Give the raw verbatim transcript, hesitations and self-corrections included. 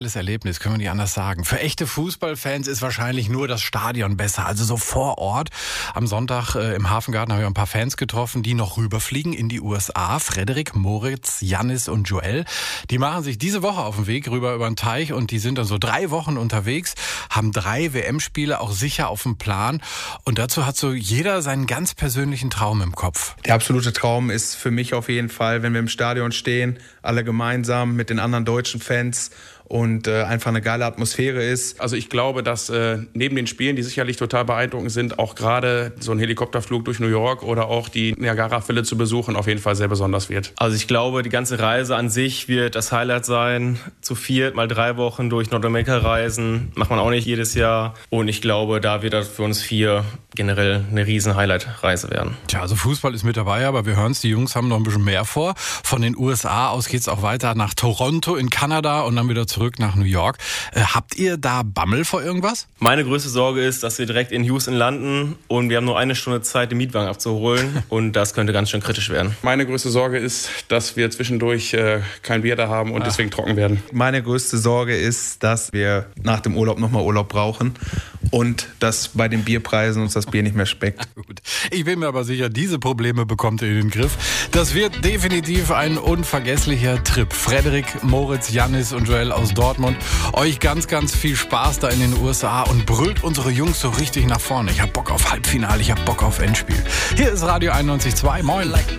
Erlebnis, können wir nicht anders sagen. Für echte Fußballfans ist wahrscheinlich nur das Stadion besser, also so vor Ort. Am Sonntag äh, im Hafengarten habe ich ein paar Fans getroffen, die noch rüberfliegen in die U S A. Frederik, Moritz, Jannis und Joel. Die machen sich diese Woche auf den Weg rüber über den Teich und die sind dann so drei Wochen unterwegs, haben drei W M-Spiele auch sicher auf dem Plan. Und dazu hat so jeder seinen ganz persönlichen Traum im Kopf. Der absolute Traum ist für mich auf jeden Fall, wenn wir im Stadion stehen, alle gemeinsam mit den anderen deutschen Fans und äh, einfach eine geile Atmosphäre ist. Also ich glaube, dass äh, neben den Spielen, die sicherlich total beeindruckend sind, auch gerade so ein Helikopterflug durch New York oder auch die Niagara-Fälle zu besuchen auf jeden Fall sehr besonders wird. Also ich glaube, die ganze Reise an sich wird das Highlight sein. Zu viert mal drei Wochen durch Nordamerika reisen, macht man auch nicht jedes Jahr. Und ich glaube, da wird das für uns vier generell eine riesen Highlight-Reise werden. Tja, also Fußball ist mit dabei, aber wir hören es, die Jungs haben noch ein bisschen mehr vor. Von den U S A aus geht's auch weiter nach Toronto in Kanada und dann wieder zurück nach New York. Äh, habt ihr da Bammel vor irgendwas? Meine größte Sorge ist, dass wir direkt in Houston landen und wir haben nur eine Stunde Zeit, den Mietwagen abzuholen und das könnte ganz schön kritisch werden. Meine größte Sorge ist, dass wir zwischendurch äh, kein Bier da haben und ah. deswegen trocken werden. Meine größte Sorge ist, dass wir nach dem Urlaub nochmal Urlaub brauchen und dass bei den Bierpreisen uns das Bier nicht mehr schmeckt. Gut. Ich bin mir aber sicher, diese Probleme bekommt ihr in den Griff. Das wird definitiv ein unvergesslicher Trip. Frederik, Moritz, Jannis und Joel aus Dortmund. Euch ganz, ganz viel Spaß da in den U S A und brüllt unsere Jungs so richtig nach vorne. Ich hab Bock auf Halbfinale, ich hab Bock auf Endspiel. Hier ist Radio einundneunzig Komma zwei. Moin.